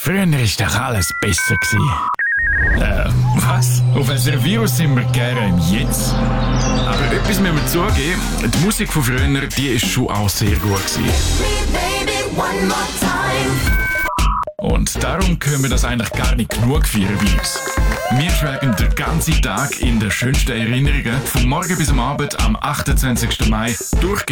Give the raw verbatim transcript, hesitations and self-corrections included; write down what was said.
Früher ist doch alles besser gewesen. Äh, was? Auf welcher Virus sind wir gerne im Jetzt? Aber etwas müssen wir zugeben, die Musik von früher, die ist schon auch sehr gut gewesen. Und darum können wir das eigentlich gar nicht genug feiern bei uns. Wir schwelgen den ganzen Tag in den schönsten Erinnerungen, vom Morgen bis am Abend am achtundzwanzigsten Mai, durchgehend